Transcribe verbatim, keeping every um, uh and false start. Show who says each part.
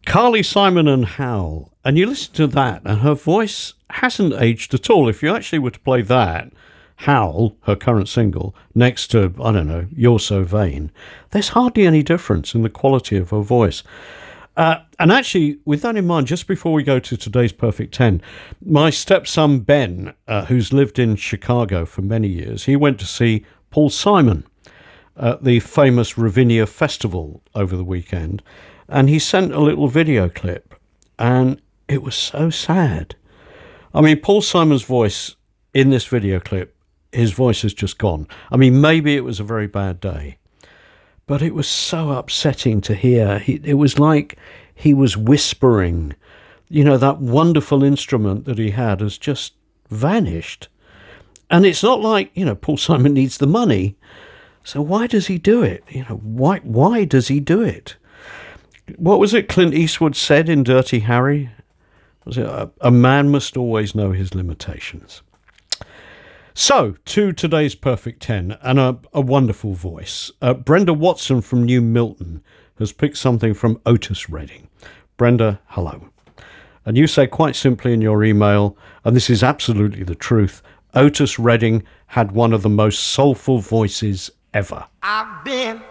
Speaker 1: Carly Simon and Howl. And you listen to that, and her voice hasn't aged at all. If you actually were to play that, Howl, her current single, next to, I don't know, You're So Vain, there's hardly any difference in the quality of her voice. Uh, and actually, with that in mind, just before we go to today's Perfect ten, my stepson Ben, uh, who's lived in Chicago for many years, he went to see Paul Simon at the famous Ravinia Festival over the weekend, and he sent a little video clip, and it was so sad. I mean, Paul Simon's voice in this video clip, his voice has just gone. I mean, maybe it was a very bad day, but it was so upsetting to hear. He, it was like he was whispering. You know, that wonderful instrument that he had has just vanished. And it's not like, you know, Paul Simon needs the money. So why does he do it? You know, why why does he do it? What was it Clint Eastwood said in Dirty Harry? Was it, a, a man must always know his limitations. So, to today's Perfect ten, and a, a wonderful voice. Uh, Brenda Watson from New Milton has picked something from Otis Redding. Brenda, hello. And you say quite simply in your email, and this is absolutely the truth, Otis Redding had one of the most soulful voices ever.
Speaker 2: I've been